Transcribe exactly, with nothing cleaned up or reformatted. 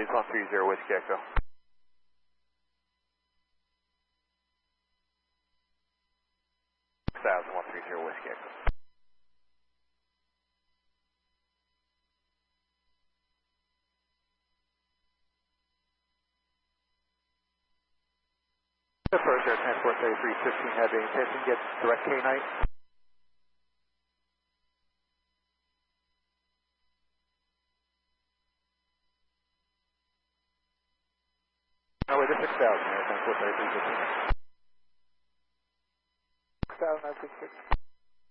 is one three zero Whiskey Echo. six thousand, one three zero Whiskey Echo. The first Air Transport thirty-three fifteen had the intention to get direct K nine. No, wait, the six thousand Air Transport thirty-three fifteen. six thousand, I think six.